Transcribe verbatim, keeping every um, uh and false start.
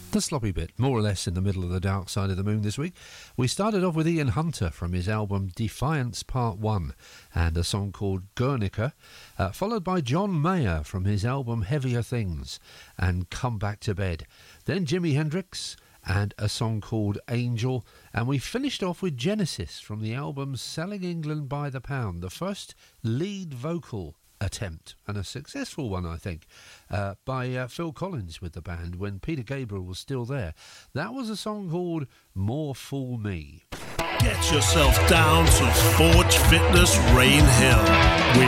The sloppy bit, more or less in the middle of the dark side of the moon this week. We started off with Ian Hunter from his album Defiance Part one and a song called Guernica, uh, followed by John Mayer from his album Heavier Things and Come Back to Bed. Then Jimi Hendrix and a song called Angel, and we finished off with Genesis from the album Selling England by the Pound, the first lead vocal attempt, and a successful one, I think, uh, by uh, Phil Collins with the band when Peter Gabriel was still there. That was a song called More Fool Me. Get yourself down to Forge Fitness Rain Hill with